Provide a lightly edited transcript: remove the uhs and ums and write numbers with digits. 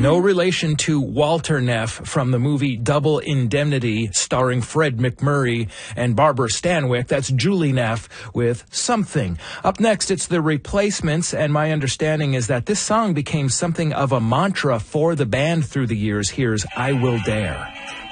No relation to Walter Neff from the movie Double Indemnity, starring Fred McMurray and Barbara Stanwyck. That's Julie Neff with Something. Up next, it's The Replacements, and my understanding is that this song became something of a mantra for the band through the years. Here's I Will Dare.